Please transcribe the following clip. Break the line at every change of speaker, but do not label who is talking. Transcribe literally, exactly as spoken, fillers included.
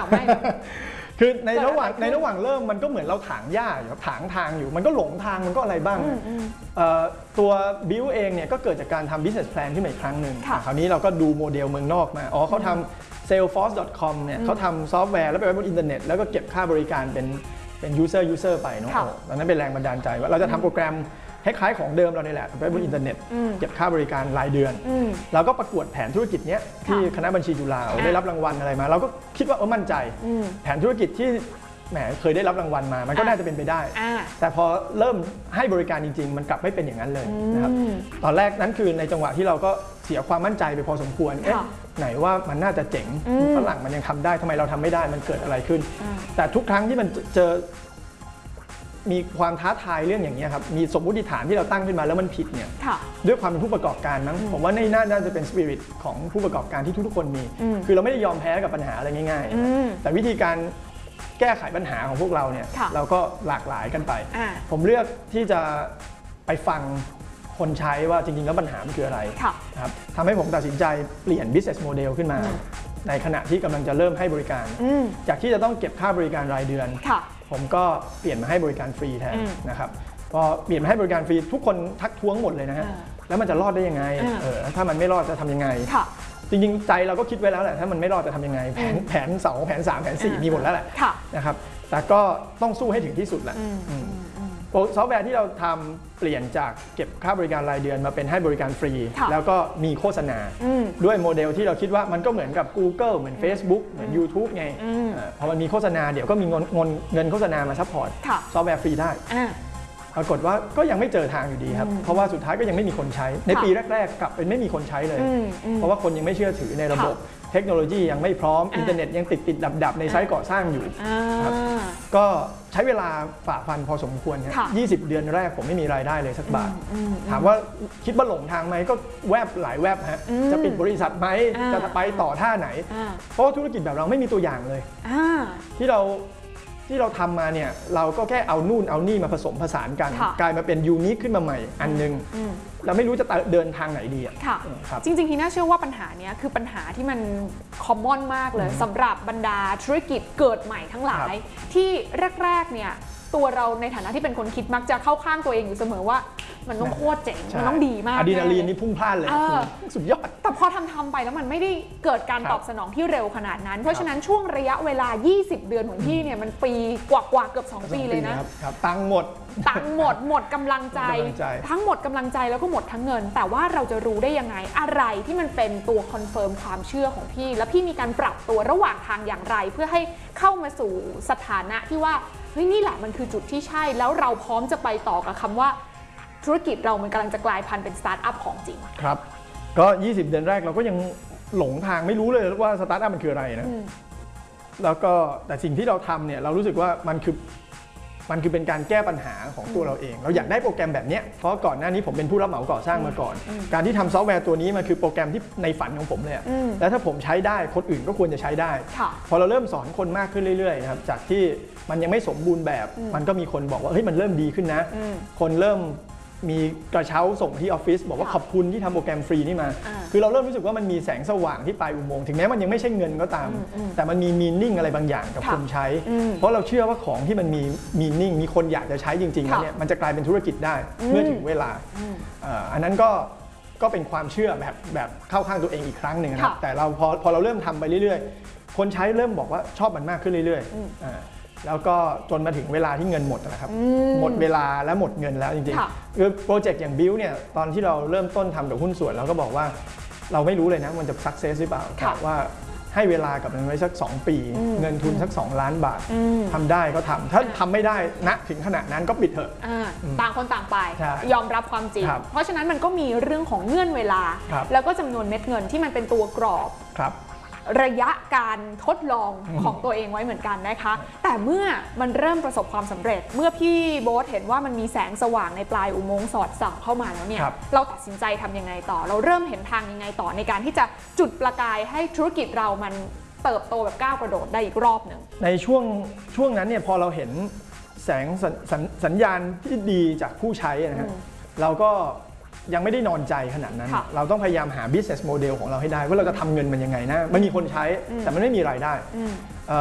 าวไม่
คือในระหว่างในระหว่างเริ่มมันก็เหมือนเราถางหญ้าอยู่ถางทางอยู่มันก็หลงทางมันก็อะไรบ้างตัวบิวเองเนี่ยก็เกิดจากการทำ business plan ขึ้นมาอีกครั้งหนึ่งคราวนี้เราก็ดูโมเดลเมืองนอกมาอ๋อเขาทำ เซลฟอร์ส ดอท คอม เนี่ยเขาทำซอฟต์แวร์แล้วไปไว้บนอินเทอร์เน็ตแล้วก็เก็บค่าบริการเป็นเป็น user user ไปเนาะตอนนั้นเป็นแรงบันดาลใจว่าเราจะทำโปรแกรมคล้ายๆของเดิมเราเนี่ยแหละไปบนอินเทอร์เน็ตเก็บค่าบริการรายเดือนเราก็ประกวดแผนธุรกิจเนี้ยที่คณะบัญชีจุฬาได้รับรางวัลอะไรมาเราก็คิดว่าเออมั่นใจแผนธุรกิจที่แหมเคยได้รับรางวัลมามันก็น่าจะเป็นไปได้แต่พอเริ่มให้บริการจริงๆมันกลับไม่เป็นอย่างนั้นเลยนะครับตอนแรกนั้นคือในจังหวะที่เราก็เสียความมั่นใจไปพอสมควรเอ๊ะไหนว่ามันน่าจะเจ๋งฝรั่งมันยังทำได้ทำไมเราทำไม่ได้มันเกิดอะไรขึ้นแต่ทุกครั้งที่มันเจอมีความท้าทายเรื่องอย่างนี้ครับมีสมมุติฐานที่เราตั้งขึ้นมาแล้วมันผิดเนี่ยด้วยความเป็นผู้ประกอบการมั้งผมว่านี่น่าจะเป็นสปิริตของผู้ประกอบการที่ทุกๆคนมีคือเราไม่ได้ยอมแพ้กับปัญหาอะไรง่ายๆแต่วิธีการแก้ไขปัญหาของพวกเราเนี่ยเราก็หลากหลายกันไปผมเลือกที่จะไปฟังคนใช้ว่าจริงๆแล้วปัญหามันคืออะไรครับทำให้ผมตัดสินใจเปลี่ยน business model ขึ้นมาในขณะที่กำลังจะเริ่มให้บริการจากที่จะต้องเก็บค่าบริการรายเดือนผมก็เปลี่ยนมาให้บริการฟรีแทนนะครับพอเปลี่ยนมาให้บริการฟรีทุกคนทักท้วงหมดเลยนะฮะแล้วมันจะรอดได้ยังไงเออถ้ามันไม่รอดจะทำยังไงจริงๆใจเราก็คิดไว้แล้วแหละถ้ามันไม่รอดจะทำยังไงแผนแผนสองแผนสามแผนสี่มีหมดแล้วแหละนะครับแต่ก็ต้องสู้ให้ถึงที่สุดแหละซอฟต์แวร์ที่เราทำเปลี่ยนจากเก็บค่าบริการรายเดือนมาเป็นให้บริการฟรีแล้วก็มีโฆษณาด้วยโมเดลที่เราคิดว่ามันก็เหมือนกับ Google เหมือน Facebook เหมือน YouTube ไงพอมันมีโฆษณาเดี๋ยวก็มีเงินเงินโฆษณามาซัพพอร์ตซอฟต์แวร์ฟรีได้ปรากฏว่าก็ยังไม่เจอทางอยู่ดีครับเพราะว่าสุดท้ายก็ยังไม่มีคนใช้ในปีแรกๆกลับเป็นไม่มีคนใช้เลยเพราะว่าคนยังไม่เชื่อถือในระบบเทคโนโลยียังไม่พร้อมอินเทอร์เน็ตยังติดติดดับดับในไซต์ก่อสร้างอยู่ครับก็ใช้เวลาฝ่าฟันพอสมควรครับยี่สิบเดือนแรกผมไม่มีรายได้เลยสักบาทถามว่าคิดว่าหลงทางไหมก็แวบหลายแวบฮะจะปิดบริษัทไหมจะไปต่อท่าไหนเพราะว่าธุรกิจแบบเราไม่มีตัวอย่างเลยที่เราที่เราทำมาเนี่ยเราก็แค่เอานู่นเอานี่มาผสมผสานกันกลายมาเป็นยูนิคขึ้นมาใหม่อันนึงเราไม่รู้จะเดินทางไหนดีอ่ะ
จริงๆที่น่าเชื่อว่าปัญหานี้คือปัญหาที่มันคอมมอนมากเลยสำหรับบรรดาธุรกิจเกิดใหม่ทั้งหลายที่แรกๆเนี่ยตัวเราในฐานะที่เป็นคนคิดมักจะเข้าข้างตัวเองอยู่เสมอว่ามันต้องโคตรเจ๋งมันต้องดีมาก
อะดรีนาลีนนี่พุ่งพล่านเลยสุดยอด
แต่พอทำทำไปแล้วมันไม่ได้เกิดการตอบสนองที่เร็วขนาดนั้นเพราะฉะนั้นช่วงระยะเวลายี่สิบเดือนของพี่เนี่ยมันปีกว่าๆเกือบสองปีเลยนะ
ตังหมด
ตังหมดหมดกำลังใจทั้งหมดกำลังใจแล้วก็หมดทั้งเงินแต่ว่าเราจะรู้ได้ยังไงอะไรที่มันเป็นตัวคอนเฟิร์มความเชื่อของพี่แล้วพี่มีการปรับตัวระหว่างทางอย่างไรเพื่อให้เข้ามาสู่สถานะที่ว่าเฮ้ยนี่แหละมันคือจุดที่ใช่แล้วเราพร้อมจะไปต่อกับคำว่าธุรกิจเรามันกำลังจะกลายพันธุ์เป็นสตาร์ทอัพของจริง
ครับก็ยี่สิบเดือนแรกเราก็ยังหลงทางไม่รู้เลยว่าสตาร์ทอัพมันคืออะไรนะแล้วก็แต่สิ่งที่เราทำเนี่ยเรารู้สึกว่ามันคือมันคือเป็นการแก้ปัญหาของตัวเราเองเราอยากได้โปรแกรมแบบนี้เพราะก่อนหน้านี้ผมเป็นผู้รับเหมาก่อสร้างมาก่อนการที่ทำซอฟต์แวร์ตัวนี้มันคือโปรแกรมที่ในฝันของผมเลยแล้วถ้าผมใช้ได้คนอื่นก็ควรจะใช้ได้พอเราเริ่มสอนคนมากขึ้นเรื่อยๆนะครับจากที่มันยังไม่สมบูรณ์แบบมันก็มีคนบอกว่าเฮ้ยมันเริ่มดีขึ้นนะคนเริ่มมีกระเช้าส่งที่ออฟฟิศบอกว่าขอบคุณที่ทำโปรแกรมฟรีนี่มาคือเราเริ่มรู้สึกว่ามันมีแสงสว่างที่ปลายอุโมงค์ถึงแม้มันยังไม่ใช่เงินก็ตามแต่มันมีมีนิ่งอะไรบางอย่างกับคนใช้เพราะเราเชื่อว่าของที่มันมีมีนิ่งมีคนอยากจะใช้จริงๆแล้วเนี่ยมันจะกลายเป็นธุรกิจได้เมื่อถึงเวลาอันนั้นก็ก็เป็นความเชื่อแบบแบบเข้าข้างตัวเองอีกครั้งหนึ่งนะครับแต่เราพอพอเราเริ่มทำไปเรื่อยๆคนใช้เริ่มบอกว่าชอบมันมากขึ้นเรื่อยๆแล้วก็จนมาถึงเวลาที่เงินหมดนะครับหมดเวลาและหมดเงินแล้วจริงๆคือโปรเจกต์อย่างบิวเนี่ยตอนที่เราเริ่มต้นทำกับหุ้นส่วนเราก็บอกว่าเราไม่รู้เลยนะมันจะสักเซสหรือเปล่าแต่ว่าให้เวลากับมันไว้สักสองปีเงินทุนสักสองล้านบาททำได้ก็ทำถ้าทำไม่ได้ณถึงขนาดนั้นก็ปิดเถอะ
ต่างคนต่างไปยอมรับความจริงเพราะฉะนั้นมันก็มีเรื่องของเงื่อนเวลาแล้วก็จำนวนเม็ดเงินที่มันเป็นตัวกรอบระยะการทดลองของตัวเองไว้เหมือนกันนะคะแต่เมื่อมันเริ่มประสบความสำเร็จเมื่อพี่โบ๊ทเห็นว่ามันมีแสงสว่างในปลายอุโมงค์สอดส่องเข้ามาแล้วเนี่ยเราตัดสินใจทำยังไงต่อเราเริ่มเห็นทางยังไงต่อในการที่จะจุดประกายให้ธุรกิจเรามันเติบโตแบบก้าวกระโดดได้อีกรอบหนึ่ง
ในช่วงช่วงนั้นเนี่ยพอเราเห็นแสงสัญญาณที่ดีจากผู้ใช้นะฮะเราก็ยังไม่ได้นอนใจขนาดนั้นเราต้องพยายามหา business model ของเราให้ได้ว่าเราจะทำเงินมันยังไงนะมันมีคนใช้แต่มันไม่มีรายได้